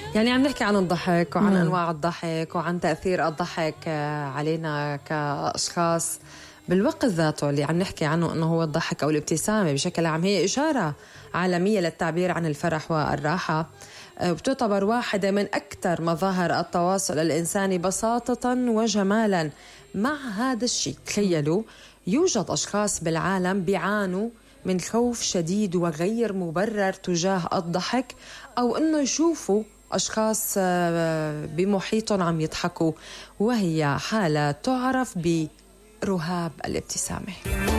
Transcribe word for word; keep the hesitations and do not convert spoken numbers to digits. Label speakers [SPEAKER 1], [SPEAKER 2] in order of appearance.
[SPEAKER 1] يعني عم نحكي عن الضحك وعن مم. أنواع الضحك وعن تأثير الضحك علينا كأشخاص. بالوقت ذاته اللي عم نحكي عنه أنه هو الضحك أو الابتسامة بشكل عام هي إشارة عالمية للتعبير عن الفرح والراحة، وبتعتبر واحدة من أكثر مظاهر التواصل الإنساني بساطة وجمالا. مع هذا الشيء تخيلوا يوجد أشخاص بالعالم بيعانوا من خوف شديد وغير مبرر تجاه الضحك أو أنه يشوفوا أشخاص بمحيطهم عم يضحكوا، وهي حالة تعرف برهاب الابتسامة.